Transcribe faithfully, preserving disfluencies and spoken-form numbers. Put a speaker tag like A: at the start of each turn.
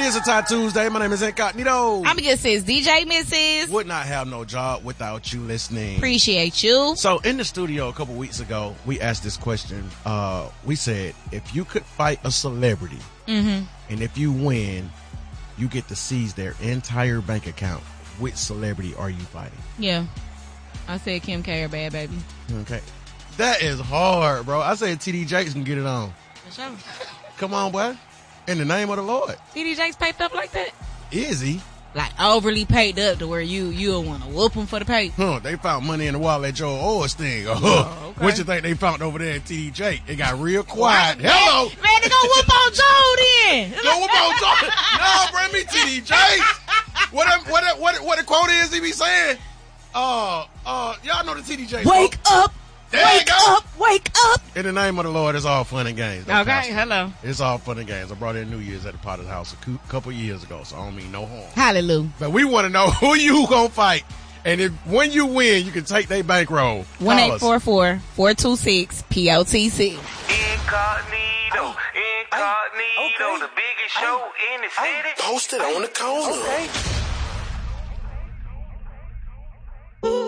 A: is a Tie Tuesday. My name is Incognito.
B: I'm gonna say D J Missus
A: Would not have no job without you listening.
B: Appreciate you.
A: So in the studio a couple weeks ago, we asked this question. Uh, we said, if you could fight a celebrity,
B: Mm-hmm.
A: and if you win, you get to seize their entire bank account, which celebrity are you fighting?
B: Yeah. I said Kim K or Bad Baby.
A: Okay. That is hard, bro. I said T D Jakes can get it on.
B: For sure.
A: Come on, boy. In the name of the Lord.
B: T D Jakes paid up like that?
A: Is he?
B: Like overly paid up to where you you'll want to whoop him for the pay.
A: Huh, they found money in the wallet at Joe Osteen.
B: Oh, okay.
A: What you think they found over there at T D Jake? It got real quiet. Hello.
B: Man, they gonna whoop on Joe then.
A: Go whoop on Joe. No, bring me T D Jakes. What that, what that, what what the quote is he be saying? Uh, uh, y'all know the T D Jakes.
B: Wake up.
A: There
B: wake
A: you go.
B: up. Wake up.
A: In the name of the Lord, it's all fun and games.
B: Okay,
A: Pastor.
B: hello.
A: It's all fun and games. I brought in New Year's at the Potter's house a cou- couple years ago, so I don't mean no harm.
B: Hallelujah.
A: But we want to know who you gonna fight. And if when you win, you can take their bankroll.
B: one eight four four, four two six, P O T C.
C: Incognito, Incognito,
D: okay.
C: the biggest show in the city.
D: Posted on the corner. Okay.